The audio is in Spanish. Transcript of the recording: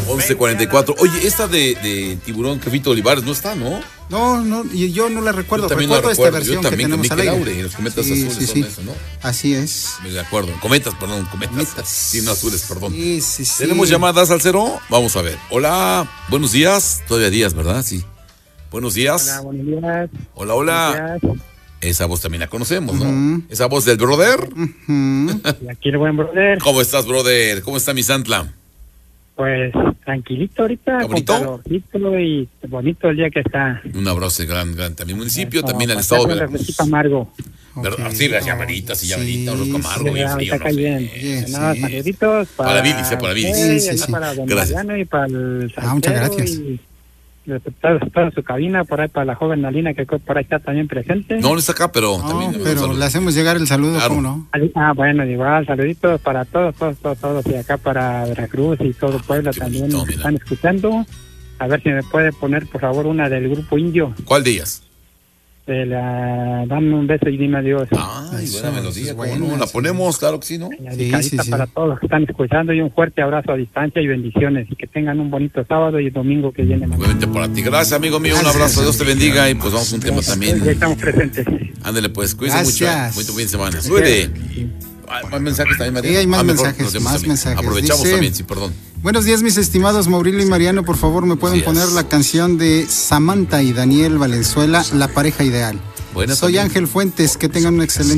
11:44. Oye, esta de Tiburón, Jefito Olivares, no está, ¿no? No, y yo no la recuerdo. Recuerdo esta versión yo también, que tenemos al aire. Laure, y los cometas azules son eso, ¿no? Así es. De acuerdo. Cometas. Sí, no azules, perdón. Sí. Tenemos llamadas al 0. Vamos a ver. Hola, buenos días. Todavía días, ¿verdad? Sí. Buenos días. Hola, buenos días. Hola. Buenos días. Esa voz también la conocemos, ¿no? Esa voz del brother. Y aquí el buen brother. ¿Cómo estás, brother? ¿Cómo está mi Santla? Pues tranquilito ahorita, con bonito? calorcito y bonito el día que está. Un abrazo gran a mi municipio, también al estado de Veracruz. Amargo. Okay. Sí, las llamaditas y llamaditas, un amargo, bien frío, no sé. Nada, saluditos para Bilis, Sí. Para don Mariano y para el muchas gracias. Y toda su cabina, por ahí para la joven Alina, que por ahí está también presente. No está acá, pero también. Pero le hacemos llegar el saludo, claro. ¿Cómo no? Bueno, igual, saluditos para todos, y acá para Veracruz y todo Puebla también bonito, están escuchando. A ver si me puede poner, por favor, una del grupo Indio. ¿Cuál de ellas? Dame un beso y dime adiós. Buena melodía, bueno, la ponemos, claro que sí, ¿no? Sí. Para todos los que están escuchando, y un fuerte abrazo a distancia y bendiciones, y que tengan un bonito sábado y el domingo que viene. Obviamente para ti. Gracias, amigo mío, un abrazo, Dios te bendiga, y pues vamos a un tema también. Ya estamos presentes. Ándale pues, cuídense mucho. Muy buen semana. Súbele. ¿Más mensajes también, María? Sí, hay más mensajes. Aprovechamos también, sí, perdón. Buenos días, mis estimados Maurilio y Mariano. Por favor, ¿me pueden poner la canción de Samantha y Daniel Valenzuela, La pareja ideal? Soy Ángel Fuentes. Que tengan un excelente